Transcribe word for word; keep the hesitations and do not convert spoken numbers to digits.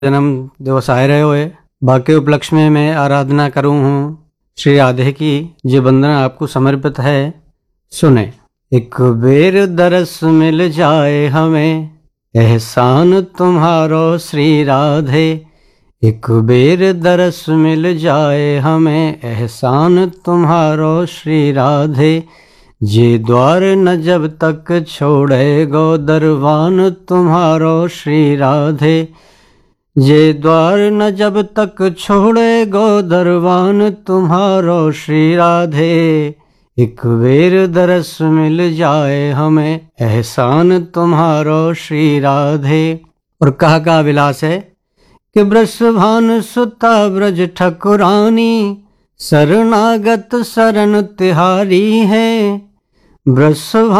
जन्म दिवस आए रहे होए। बाकी उपलक्ष्य में मैं आराधना करूँ हूँ श्री राधे की, ये वंदना आपको समर्पित है। सुने। एक बेर दरस मिल जाए हमें, एहसान तुम्हारो श्री राधे। एक बेर दरस मिल जाए हमें, एहसान तुम्हारो श्री राधे। जे द्वार न जब तक छोड़ेगो दरबान तुम्हारो श्री राधे। जे द्वार न जब तक छोड़ेगो दरबान तुम्हारो श्री राधे। एक बेर दरस मिल जाए हमें, एहसान तुम्हारो श्री राधे। और कहा का विलास है कि वृषभान सुता ब्रज ठकुरानी, शरणागत शरण तिहारी है। वृषभान